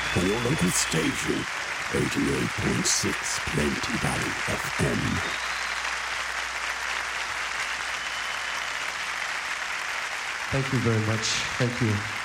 on your local station, 88.6 Plenty Valley FM. Thank you very much. Thank you.